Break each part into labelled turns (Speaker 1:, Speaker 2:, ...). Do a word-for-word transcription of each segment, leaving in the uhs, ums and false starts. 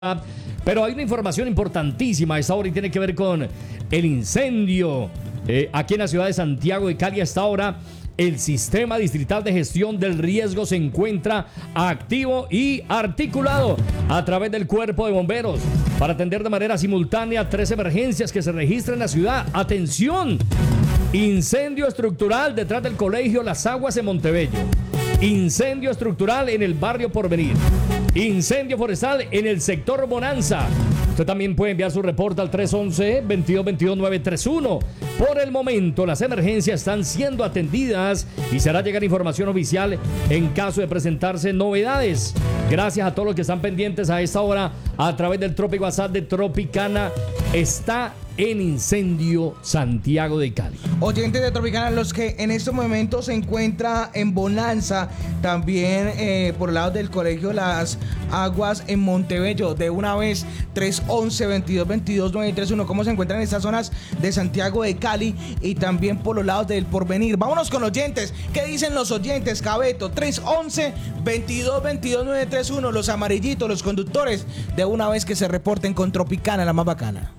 Speaker 1: Pero hay una información importantísima a esta hora y tiene que ver con el incendio eh, aquí en la ciudad de Santiago de Cali. A esta hora el Sistema Distrital de Gestión del Riesgo se encuentra activo y articulado a través del Cuerpo de Bomberos para atender de manera simultánea tres emergencias que se registran en la ciudad. ¡Atención! Incendio estructural detrás del colegio Las Aguas en Montebello. Incendio estructural en el barrio Porvenir. Incendio forestal en el sector Bonanza. Usted también puede enviar su reporte al tres once, veintidós veintidós, nueve tres uno. Por el momento, las emergencias están siendo atendidas y se hará llegar información oficial en caso de presentarse novedades. Gracias a todos los que están pendientes a esta hora a través del Tropic WhatsApp de Tropicana. Está en incendio Santiago de Cali.
Speaker 2: Oyentes de Tropicana, los que en estos momentos se encuentra en Bonanza, también eh, por el lado del colegio Las Aguas en Montebello, de una vez tres once, veintidós veintidós, nueve tres uno. ¿Cómo se encuentran en estas zonas de Santiago de Cali y también por los lados del Porvenir? Vámonos con oyentes. ¿Qué dicen los oyentes, Cabeto? tres once, veintidós veintidós, nueve tres uno. Los amarillitos, los conductores, de una vez que se reporten con Tropicana, la más bacana.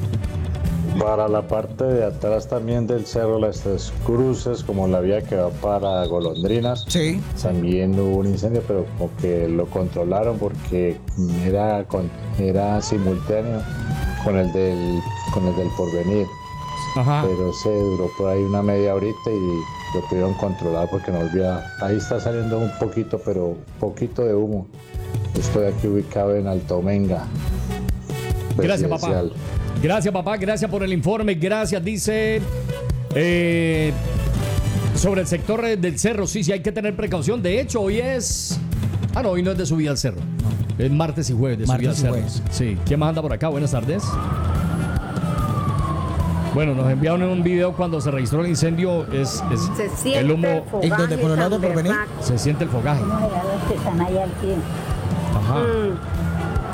Speaker 3: Para la parte de atrás también del cerro, las tres cruces, como la vía que va para Golondrinas,
Speaker 2: sí,
Speaker 3: también hubo un incendio, pero como que lo controlaron porque era, con, era simultáneo con el del, con el del Porvenir.
Speaker 1: Ajá.
Speaker 3: Pero se duró por ahí una media horita y lo pudieron controlar porque no olvida. Ahí está saliendo un poquito, pero poquito de humo. Estoy aquí ubicado en Alto Menga.
Speaker 1: Gracias, papá. Gracias, papá. Gracias por el informe. Gracias, dice. Eh, sobre el sector del cerro, sí, sí, hay que tener precaución. De hecho, hoy es. Ah, no, hoy no es de subida al cerro. No. Es martes y jueves de subida al cerro. Jueves. Sí. ¿Quién más anda por acá? Buenas tardes. Bueno, nos enviaron un video cuando se registró el incendio. Es, es
Speaker 4: se siente
Speaker 1: el humo.
Speaker 4: El fogaje,
Speaker 2: donde por el lado de Porvenir
Speaker 1: se siente el fogaje.
Speaker 4: No, ya los que están ahí al pie.
Speaker 1: Ajá.
Speaker 4: Mm.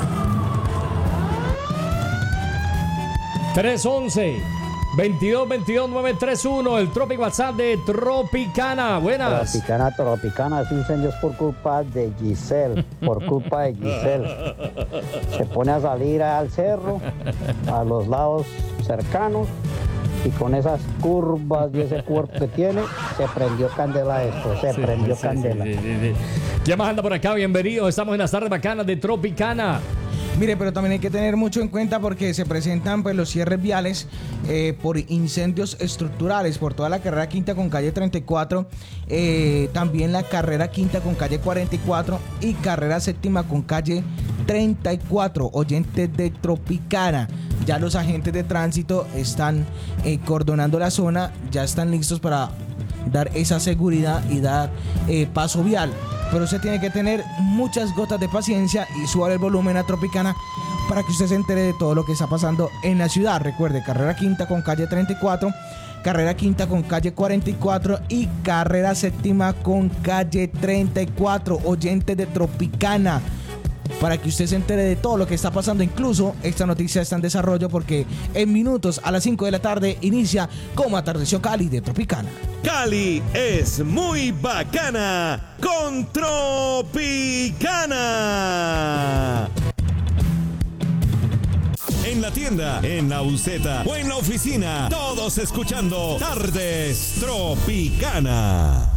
Speaker 1: tres once, veintidós veintidós, nueve tres uno, el Tropic WhatsApp de Tropicana. Buenas.
Speaker 5: Tropicana, Tropicana, ese incendio es por culpa de Giselle, por culpa de Giselle. Se pone a salir al cerro, a los lados cercanos, y con esas curvas y ese cuerpo que tiene, se prendió candela esto, se sí, prendió sí, candela. Sí, sí, sí.
Speaker 1: ¿Quién más anda por acá? Bienvenido, estamos en las tardes bacanas de Tropicana.
Speaker 2: Mire, pero también hay que tener mucho en cuenta porque se presentan pues los cierres viales eh, por incendios estructurales por toda la carrera quinta con calle treinta y cuatro, eh, también la carrera quinta con calle cuarenta y cuatro y carrera séptima con calle treinta y cuatro. Oyentes de Tropicana, ya los agentes de tránsito están eh, cordonando la zona, ya están listos para dar esa seguridad y dar eh, paso vial. Pero usted tiene que tener muchas gotas de paciencia y subar el volumen a Tropicana para que usted se entere de todo lo que está pasando en la ciudad. Recuerde, carrera quinta con calle treinta y cuatro, carrera quinta con calle cuarenta y cuatro y carrera séptima con calle treinta y cuatro. Oyentes de Tropicana, para que usted se entere de todo lo que está pasando. Incluso esta noticia está en desarrollo porque en minutos a las cinco de la tarde inicia Como Atardeció Cali de Tropicana.
Speaker 6: Cali es muy bacana con Tropicana. En la tienda, en la buseta o en la oficina, todos escuchando Tardes Tropicana.